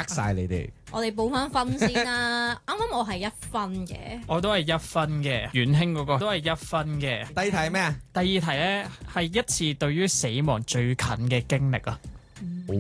晒你哋。 我哋報翻分先啦。啱啱我係1分嘅， 我都係1分嘅，元興嗰個都係1分嘅。 第二題係咩啊？ 第二題咧係一次對於死亡最近嘅經歷啊。 哦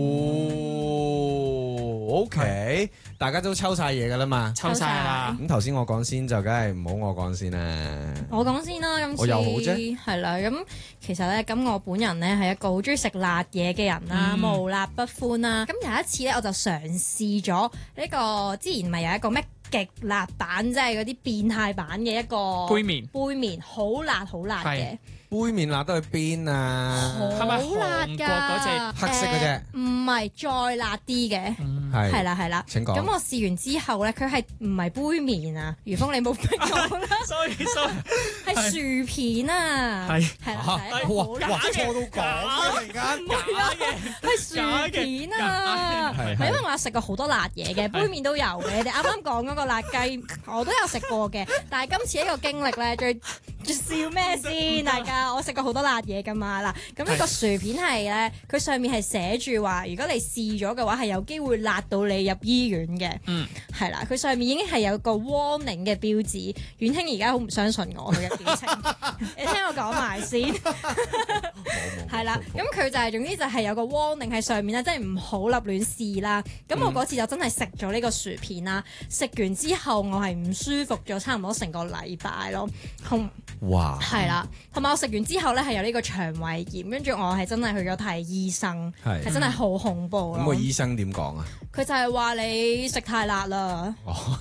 ，OK，大家都抽晒嘢噶啦嘛， 抽晒啦。 咁頭先我講先就梗係唔好我講先啦。 我講先啦。今次我又好啫係啦。咁其實咧，咁我本人咧係一個好中意食辣嘢嘅人啦，無辣不歡啦。咁有一次咧，我就嘗試咗呢個之前咪有一個咩極辣版，即係嗰啲變態版嘅一個杯麵， 好辣嘅。 杯麵辣得去邊啊？ 係咪好辣韓國嗰隻㗎， 黑色嗰隻唔係再辣啲嘅，係啦。 請講。 咁我試完之後咧，佢係唔係杯麵啊？如峰你冇逼我啦 ，sorry， 係薯片啊，係啦，好辣嘅， 錯到講啊！突然間係薯片啊，係因為我有食過好多辣嘢嘅，杯麵都有嘅。你哋啱啱講嗰個辣雞，我都有食過嘅。但係今次呢個經歷咧，最笑咩先？大家我食過好多辣嘢㗎嘛嗱，咁呢個薯片係咧，佢上面係寫住話，如果你試咗嘅話，係有機會辣到你入醫院嘅。係啦，佢上面已經係有個 warning 嘅標誌。遠興而家好唔相信我佢嘅表情，你聽我講埋先。係啦，咁佢就係總之就係有個 warning 喺上面啦，即係唔好立亂試啦。咁我嗰次就真係食咗呢個薯片啦，食完之後我係唔舒服咗差唔多成個禮拜咯。 哇！ 係啦，同埋我食完之後咧係有呢個腸胃炎，跟住我係真係去咗睇醫生，係真係好恐怖咯。 咁個醫生點講啊？ 佢就係話你食太辣啦。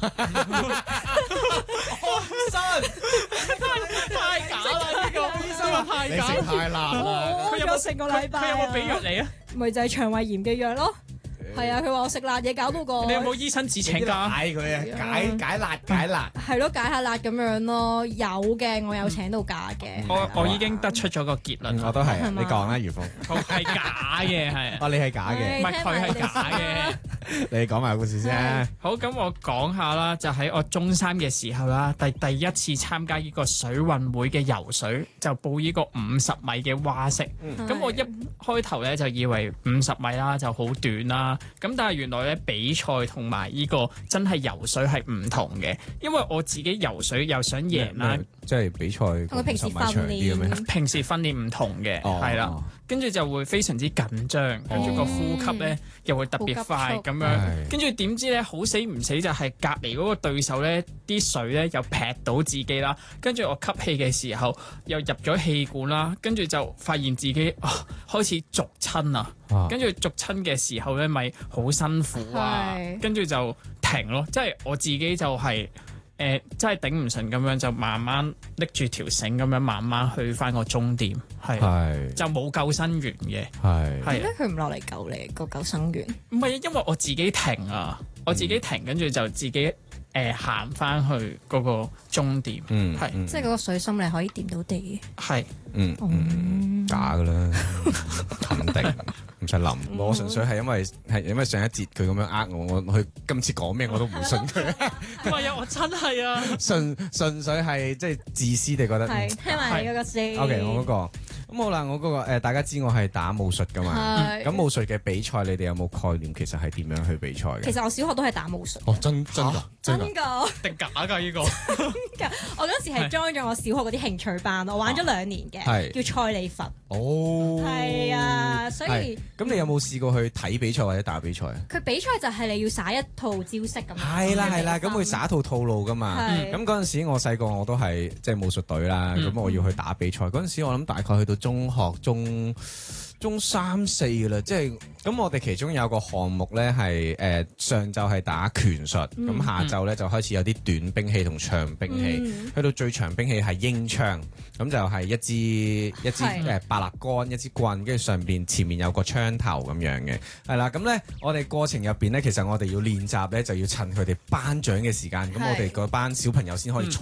太假啦！呢個醫生話太假， 你食太辣啦。 佢有冇成個禮拜？ 佢有冇俾藥你啊？ 咪就係腸胃炎嘅藥咯。係啊，佢話我食辣嘢搞到個。 你有冇醫生紙請假？ 解佢啊，解辣。 係咯，解下辣咁樣咯。有嘅，我有請到假嘅。 我已經得出咗個結論。 我都係，你講啦，如峰。 係假嘅，係。 哦，你係假嘅， 唔係佢係假嘅。 你講埋個故事先。 好，咁我講下啦，就喺我中3嘅時候啦，第一次參加呢個水運會嘅游水，就報呢個50米嘅蛙式。咁我一開頭咧就以為50米啦就好短啦。咁但係原來咧比賽同埋呢個真係游水係唔同嘅，因為我自己游水又想贏啦， 即係比賽同佢平時訓練， 平時訓練唔同嘅，係啦，跟住就會非常之緊張，跟住個呼吸咧又會特別快咁樣，跟住點知咧好死唔死就係隔離嗰個對手咧啲水咧又劈到自己啦，跟住我吸氣嘅時候又入咗氣管啦，跟住就發現自己開始逐親啊！跟住逐親嘅時候咧，咪好辛苦啊！跟住就停咯，即係我自己就係真係頂唔順咁樣，就慢慢拎住條繩咁樣，慢慢去翻個終點，係就冇救生員嘅，係點解佢唔落嚟救你個救生員？ 唔係，因為我自己停啊，我自己停，跟住就自己行翻去嗰個終點，係即係嗰個水深你可以掂到地嘅， 係假噶啦，肯定。唔使諗，我純粹係因為上一節佢咁樣呃我佢今次講咩我都唔會信佢。 唔係啊，我真係啊， 純粹係即係自私地覺得。 係聽埋你嗰個先。 OK， 我嗰個咁好啦，我嗰個大家知我係打武術噶嘛，咁武術嘅比賽你哋有冇概念？其實係點樣去比賽嘅？ 其實我小學都係打武術。 哦，真㗎， 真㗎定假㗎呢個？ 我嗰時係 join 咗我小學嗰啲興趣班，我玩咗2年嘅，叫蔡李佛。 哦， 係啊，所以咁你有冇試過去睇比賽或者打比賽啊？ 佢比賽就係你要耍一套招式咁。 係啦，咁會耍一套套路噶嘛。咁嗰陣時我細個我都係即係武術隊啦，咁我要去打比賽。嗰陣時我諗大概去到中學中3、4嘅啦，即係咁我哋其中有個項目咧係上晝係打拳術，咁下晝咧就開始有啲短兵器同長兵器，去到最長兵器係鷹槍，咁就係一支百勒杆，一支棍，跟住上邊前面有個槍頭咁樣嘅，係啦，咁咧我哋過程入邊咧，其實我哋要練習咧就要趁佢哋頒獎嘅時間，咁我哋嗰班小朋友先可以操